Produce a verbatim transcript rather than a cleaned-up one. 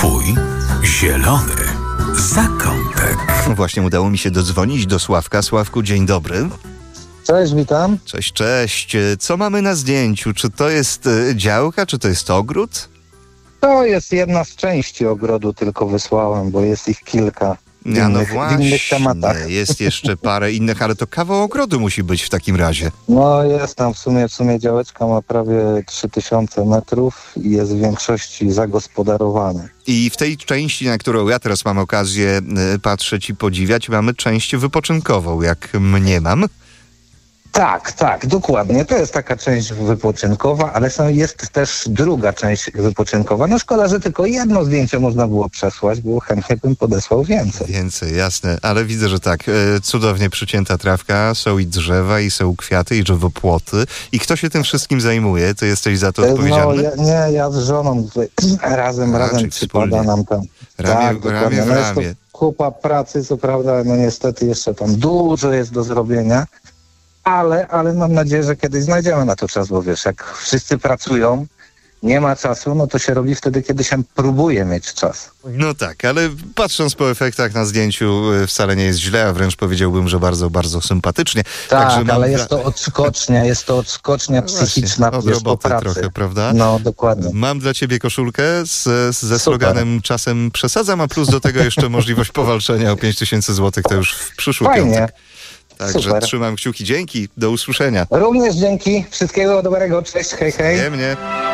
Twój zielony zakątek. Właśnie udało mi się dodzwonić do Sławka. Sławku, dzień dobry. Cześć, witam. Cześć, cześć. Co mamy na zdjęciu? Czy to jest y, działka, czy to jest ogród? To jest jedna z części ogrodu, tylko wysłałem, bo jest ich kilka w Ja, no innych, w właśnie, innych tematach. jest jeszcze parę innych, ale to kawał ogrodu musi być w takim razie. No jest tam w sumie, w sumie działeczka ma prawie trzy tysiące metrów i jest w większości zagospodarowany. I w tej części, na którą ja teraz mam okazję y, patrzeć i podziwiać, mamy część wypoczynkową, jak mniemam. Tak, tak, dokładnie. To jest taka część wypoczynkowa, ale są, jest też druga część wypoczynkowa. No szkoda, że tylko jedno zdjęcie można było przesłać, bo chętnie bym podesłał więcej. Więcej, jasne, ale widzę, że tak, y, cudownie przycięta trawka, są i drzewa, i są kwiaty, i drzewopłoty. I kto się tym wszystkim zajmuje? Ty jesteś za to No odpowiedzialny? ja, nie, ja z żoną tutaj razem, A, razem czyli przypada wspólnie. nam tam. Ramię, tak, ramię dokładnie. w No jest to ramię. kupa pracy, co prawda, no niestety jeszcze tam dużo jest do zrobienia, ale, ale mam nadzieję, że kiedyś znajdziemy na to czas, bo wiesz, jak wszyscy pracują, nie ma czasu, no to się robi wtedy, kiedy się próbuje mieć czas. No tak, ale patrząc po efektach na zdjęciu y, wcale nie jest źle, a wręcz powiedziałbym, że bardzo, bardzo sympatycznie. Tak, Także mam ale wra- jest to odskocznia, jest to odskocznia No właśnie, psychiczna od wiesz, po roboty pracy. trochę, prawda? No, dokładnie. Mam dla ciebie koszulkę z, z, ze Super. sloganem czasem przesadzam, a plus do tego jeszcze możliwość powalczenia o pięć tysięcy złotych, to już w przyszły Fajnie. piątek. Także Super. trzymam kciuki, dzięki, do usłyszenia. Również dzięki, wszystkiego dobrego, cześć, hej, hej. Przyjemnie.